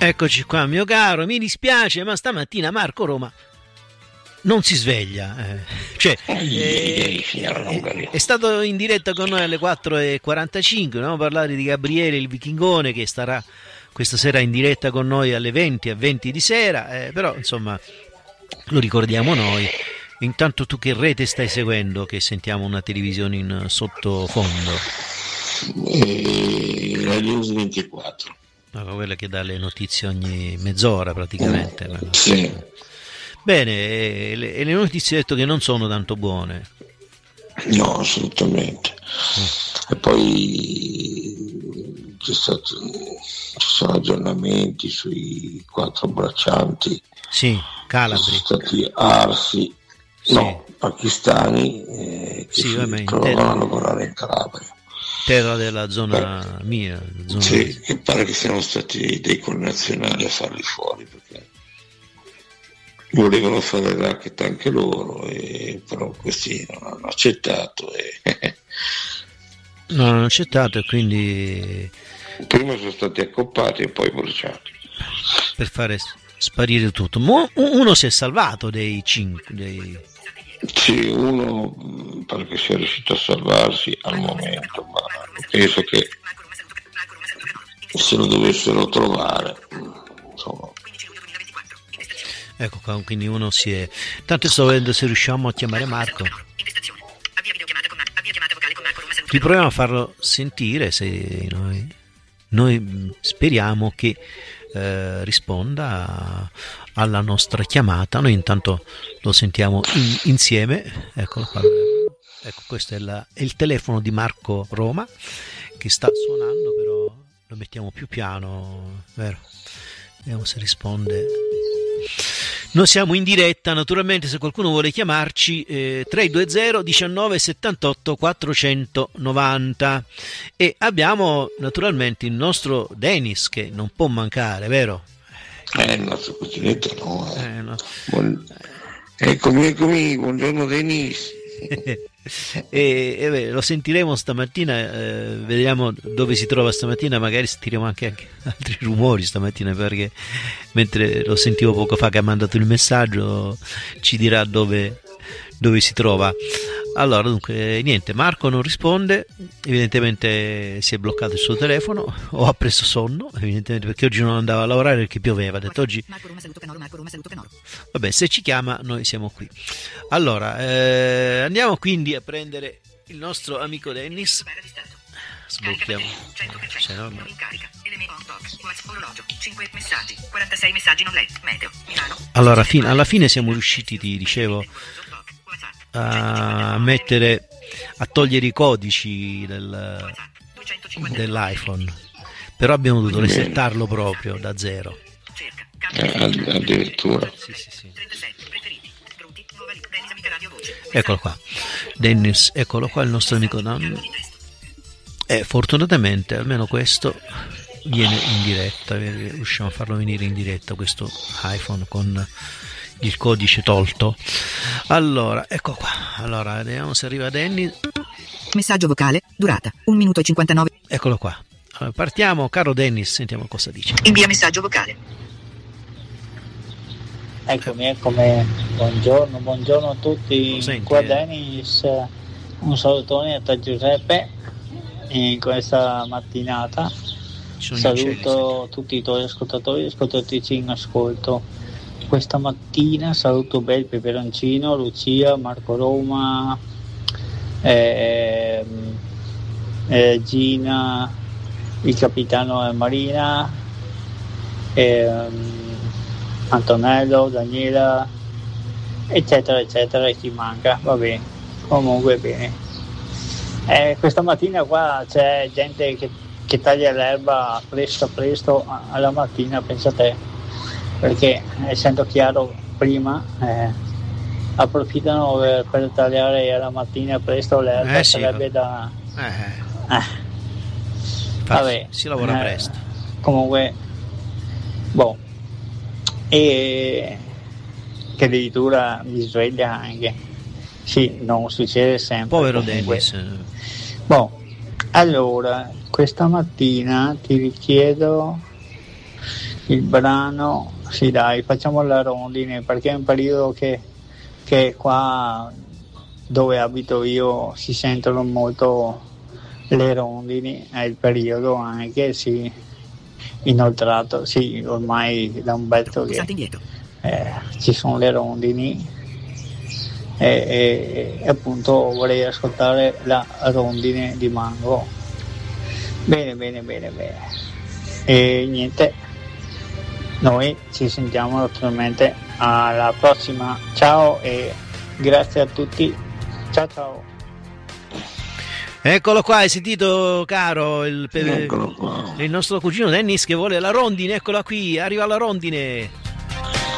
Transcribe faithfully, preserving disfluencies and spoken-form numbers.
Eccoci qua, mio caro, mi dispiace, ma stamattina Marco Roma non si sveglia, eh. cioè eh, è, è stato in diretta con noi alle quattro e quarantacinque, dobbiamo parlare di Gabriele il Vichingone, che starà questa sera in diretta con noi alle venti e venti di sera, eh, però insomma lo ricordiamo noi. Intanto tu che rete stai seguendo, che sentiamo una televisione in sottofondo? Eh, la News ventiquattro. No, quella che dà le notizie ogni mezz'ora praticamente. Mm, sì. Bene, e le, e le notizie detto che non sono tanto buone. No, assolutamente. Mm. E poi c'è stato, ci sono aggiornamenti sui quattro braccianti. Sì, calabri. Sono stati arsi, sì. no, pakistani eh, che sì, si vabbè, trovano a lavorare in Calabria. Terra della zona Beh, mia. Zona sì, mia. Che pare che siano stati dei connazionali a farli fuori perché volevano fare il racket anche loro, e però questi non hanno accettato. E non hanno accettato e quindi prima sono stati accoppati e poi bruciati. Per fare sparire tutto. Mo uno si è salvato dei cinque. Dei... Sì, uno pare che sia riuscito a salvarsi al momento, ma penso che se lo dovessero trovare, insomma. Ecco qua, quindi uno si è. Tanto sto vedendo se riusciamo a chiamare Marco. Riproviamo a farlo sentire, se noi, noi speriamo che eh, risponda alla nostra chiamata. Noi intanto lo sentiamo in, insieme. Eccolo qua. Ecco, questo è, la, è il telefono di Marco Roma che sta suonando, però lo mettiamo più piano, vero? Vediamo se risponde. Noi siamo in diretta, naturalmente, se qualcuno vuole chiamarci, eh, tre due zero diciannove settantotto quattrocentonovanta, e abbiamo naturalmente il nostro Dennis che non può mancare, vero? Eh, il nostro cuginetto no. Eh. Eh, no. Buon... Eccomi, eccomi, buongiorno Dennis. e, e beh, lo sentiremo stamattina, eh, vediamo dove si trova stamattina, magari sentiremo anche, anche altri rumori stamattina, perché mentre lo sentivo poco fa che ha mandato il messaggio ci dirà dove, dove si trova. Allora, dunque, niente, Marco non risponde, evidentemente si è bloccato il suo telefono o ha preso sonno, evidentemente, perché oggi non andava a lavorare perché pioveva. Ha detto oggi vabbè, se ci chiama noi siamo qui. Allora, eh, andiamo quindi a prendere il nostro amico Dennis. Sblocchiamo. Cioè, no, ma... Allora, fin- alla fine siamo riusciti, ti dicevo, a mettere, a togliere i codici del, dell'iPhone, però abbiamo dovuto resettarlo proprio da zero. Eh, addirittura. Sì, sì, sì. Eccolo qua, Dennis, eccolo qua il nostro amico Dan. E fortunatamente almeno questo viene in diretta, riusciamo a farlo venire in diretta, questo iPhone con il codice tolto. Allora, ecco qua. Allora, vediamo se arriva Dennis. Messaggio vocale, durata un minuto e cinquantanove. Eccolo qua. Allora, partiamo, caro Dennis, sentiamo cosa dice. Invia messaggio vocale. Eccomi, eccomi. Buongiorno, buongiorno a tutti. Senti, qua eh. Dennis, un salutone a te Giuseppe in questa mattinata. Saluto tutti i tuoi ascoltatori e ascoltatrici in ascolto. Questa mattina saluto Bel Peperoncino, Lucia, Marco Roma, eh, eh, Gina, il capitano Marina, eh, Antonello, Daniela, eccetera eccetera, e chi manca, va bene, comunque bene. Eh, questa mattina qua c'è gente che, che taglia l'erba presto presto alla mattina, pensa te. Perché essendo chiaro prima eh, approfittano per, per tagliare alla mattina presto l'erba, eh sì, sarebbe da eh. eh. Vabbè, si lavora eh, presto, comunque boh, e che addirittura mi sveglia anche, sì, non succede sempre, povero comunque. Dennis. Boh, allora questa mattina ti richiedo il brano, sì dai, facciamo la rondine, perché è un periodo che, che qua dove abito io si sentono molto le rondini, è il periodo anche, sì, inoltrato, sì, ormai da un bel po' che eh, ci sono le rondini e, e, e appunto vorrei ascoltare la rondine di Mango. Bene, bene, bene, bene. E niente, noi ci sentiamo naturalmente alla prossima. Ciao e grazie a tutti. Ciao ciao. Eccolo qua, hai sentito, caro, il, Eccolo qua. il nostro cugino Dennis che vuole la rondine, eccola qui, arriva la rondine.